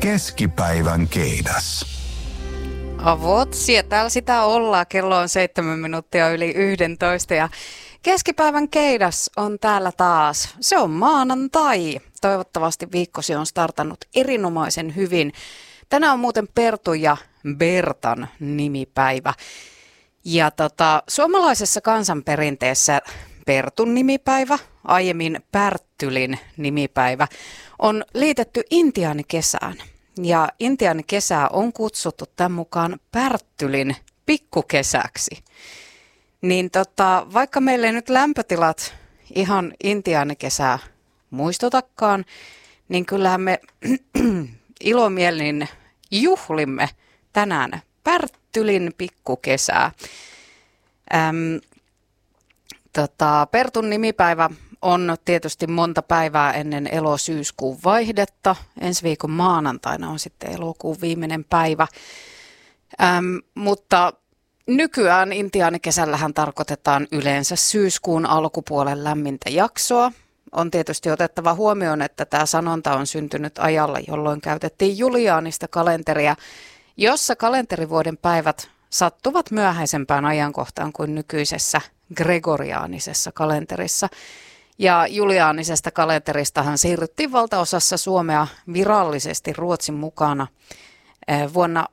Keskipäivän keidas. Avotsia, täällä sitä ollaan. Kello on 7 minuuttia yli 11 ja keskipäivän keidas on täällä taas. Se on maanantai. Toivottavasti viikkosi on startannut erinomaisen hyvin. Tänään on muuten Pertu ja Bertan nimipäivä. Ja suomalaisessa kansanperinteessä Pertun nimipäivä, aiemmin Pärttylin nimipäivä, on liitetty intiaanikesään. Ja intiaanikesää on kutsuttu tämän mukaan Pärttylin pikkukesäksi. Niin vaikka meillä ei nyt lämpötilat ihan intiaanikesää muistutakaan, niin kyllähän me ilomielin juhlimme tänään Pärttylin pikkukesää. Pertun nimipäivä on tietysti monta päivää ennen elo-syyskuun vaihdetta. Ensi viikon maanantaina on sitten elokuun viimeinen päivä. Mutta nykyään intiaanikesällähän tarkoitetaan yleensä syyskuun alkupuolen lämmintä jaksoa. On tietysti otettava huomioon, että tämä sanonta on syntynyt ajalla, jolloin käytettiin juliaanista kalenteria, jossa kalenterivuoden päivät sattuvat myöhäisempään ajankohtaan kuin nykyisessä gregoriaanisessa kalenterissa. Ja juliaanisesta kalenteristahan siirryttiin valtaosassa Suomea virallisesti Ruotsin mukana vuonna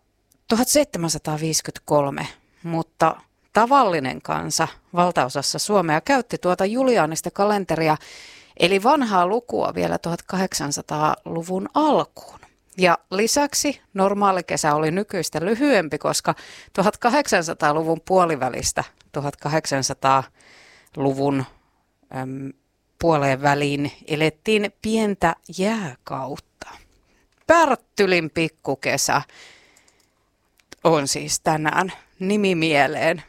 1753, mutta tavallinen kansa valtaosassa Suomea käytti tuota juliaanista kalenteria, eli vanhaa lukua vielä 1800-luvun alkuun. Ja lisäksi normaali kesä oli nykyistä lyhyempi, koska 1800-luvun puolivälistä 1800-luvun puoleen väliin elettiin pientä jääkautta. Pärttylin pikkukesä on siis tänään nimimieleen.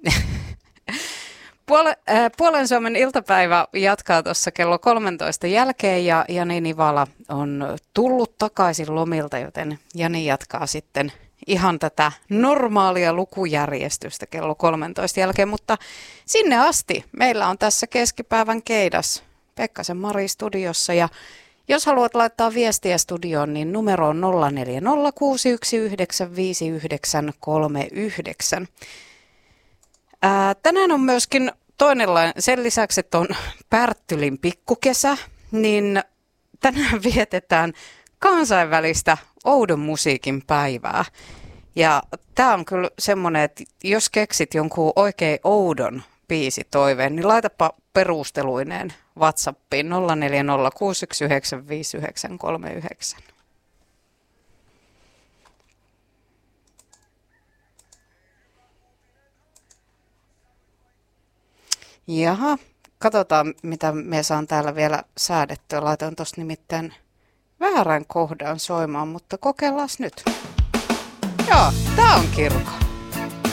Puolen Suomen iltapäivä jatkaa tuossa kello 13 jälkeen ja Jani Nivala on tullut takaisin lomilta, joten Jani jatkaa sitten ihan tätä normaalia lukujärjestystä kello 13 jälkeen, mutta sinne asti meillä on tässä keskipäivän keidas Pekkasen Mari studiossa ja jos haluat laittaa viestiä studioon, niin numero on 0406195939. Tänään on myöskin toinen lain, sen lisäksi, että on Pärttylin pikkukesä, niin tänään vietetään kansainvälistä oudon musiikin päivää. Ja tämä on kyllä semmoinen, että jos keksit jonkun oikein oudon biisitoiveen, niin laitapa perusteluineen WhatsAppiin 0406195939. Jaha, katsotaan mitä me saan täällä vielä säädettyä. Laitan tuosta nimittäin väärän kohdan soimaan, mutta kokeillaan nyt. Joo, tää on kirkko.